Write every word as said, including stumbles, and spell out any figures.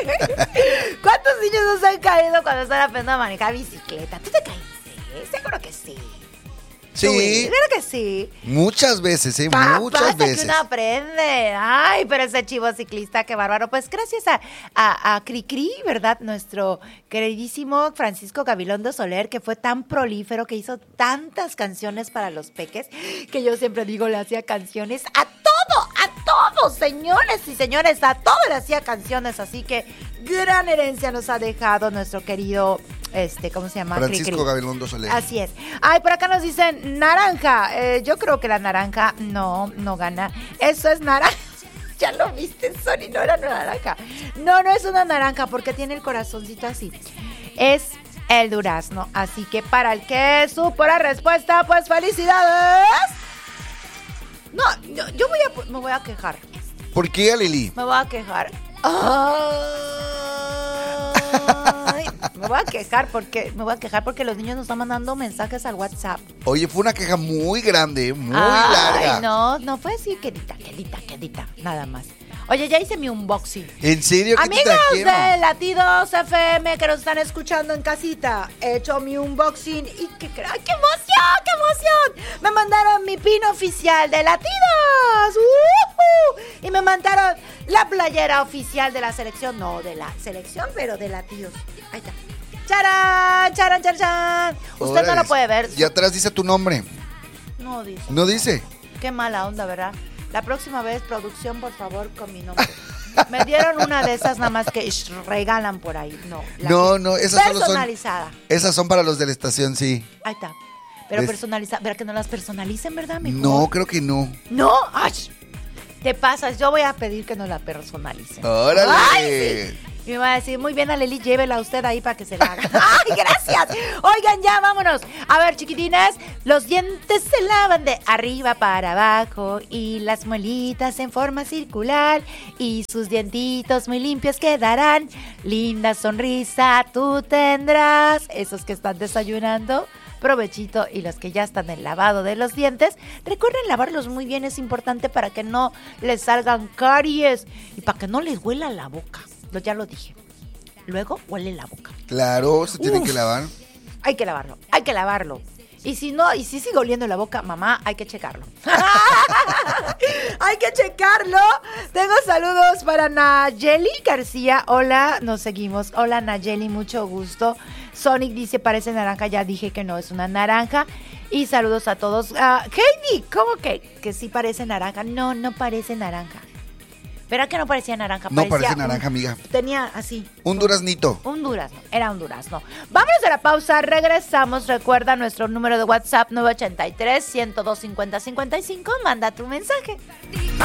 ¿Cuántos niños nos han caído cuando están aprendiendo a manejar bicicleta? ¿Tú te caíste? Seguro que sí. Sí. Uy, claro que sí. Muchas veces, ¿eh? Pa, Muchas pasa veces. que uno aprende. Ay, pero ese chivo ciclista, qué bárbaro. Pues gracias a, a, a Cricri, ¿verdad? Nuestro queridísimo Francisco Gabilondo Soler, que fue tan prolífero, que hizo tantas canciones para los peques, que yo siempre digo, le hacía canciones a todo, a todos, señores y señores, a todo le hacía canciones. Así que gran herencia nos ha dejado nuestro querido... Este, ¿cómo se llama? Francisco Cricri. Gabilondo Soler. Así es. Ay, por acá nos dicen naranja. Eh, yo creo que la naranja no, no gana. Eso es naranja. Ya lo viste, Sony, no era naranja. No, no es una naranja porque tiene el corazoncito así. Es el durazno. Así que para el que supo la respuesta, pues felicidades. No, yo, yo voy a, me voy a quejar. ¿Por qué, Aleli? Me voy a quejar. Ay, me voy a quejar porque me voy a quejar porque los niños nos están mandando mensajes al WhatsApp. Oye, fue una queja muy grande, muy Ay, larga. no, no fue así, quedita, quedita, quedita, nada más. Oye, ya hice mi unboxing. ¿En serio? ¿Qué Amigos te trajeron? de Latidos F M que nos están escuchando en casita, he hecho mi unboxing y que ¡ay, qué emoción, qué emoción! Me mandaron mi pin oficial de Latidos. ¡Uh-huh! Y me mandaron la playera oficial de la selección, no de la selección, pero de Latidos. Ahí está. ¡Charán, charán, charán! Usted Órale. no lo puede ver. Y atrás dice tu nombre. No dice. ¿No dice? Qué mala onda, ¿verdad? La próxima vez, producción, por favor, con mi nombre. Me dieron una de esas nada más que sh, regalan por ahí. No, la No, que- no, esas solo son... personalizada. Esas son para los de la estación, sí. Ahí está. Pero Es- personalizada. ¿Verdad que no las personalicen, verdad, mejor? No, creo que no. ¿No? ¡Ay! Te pasas. Yo voy a pedir que no la personalicen. ¡Órale! ¡Ay, sí! Y me va a decir, muy bien, Aleli, llévela usted ahí para que se la haga. ¡Ay, gracias! Oigan, ya, vámonos. A ver, chiquitines, los dientes se lavan de arriba para abajo y las muelitas en forma circular y sus dientitos muy limpios quedarán. Linda sonrisa tú tendrás. Esos que están desayunando, provechito, y los que ya están en lavado de los dientes, recuerden lavarlos muy bien, es importante para que no les salgan caries y para que no les huela la boca. Lo- Ya lo dije. Luego huele la boca. Claro, se tienen Uf. que lavar. Hay que lavarlo, hay que lavarlo. Y si no, y si sigue oliendo la boca, mamá, hay que checarlo. Hay que checarlo. Tengo saludos para Nayeli García. Hola, nos seguimos. Hola, Nayeli, mucho gusto. Sonic dice, parece naranja. Ya dije que no es una naranja. Y saludos a todos. Uh, Heidi, ¿cómo que, que sí parece naranja? No, no parece naranja. ¿Verdad que no parecía naranja? No Parecía parece un- naranja, amiga. Tenía así. Un duraznito. Un durazno, era un durazno. Vámonos a la pausa, regresamos. Recuerda nuestro número de WhatsApp nueve ocho tres, uno cero dos, cinco cero cinco cinco. Manda tu mensaje.